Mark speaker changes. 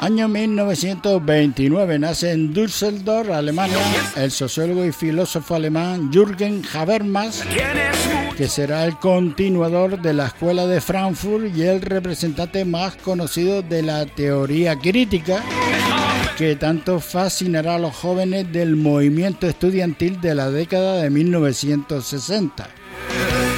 Speaker 1: Año 1929 nace en Düsseldorf, Alemania, el sociólogo y filósofo alemán Jürgen Habermas, que será el continuador de la Escuela de Frankfurt y el representante más conocido de la teoría crítica, que tanto fascinará a los jóvenes del movimiento estudiantil de la década de 1960.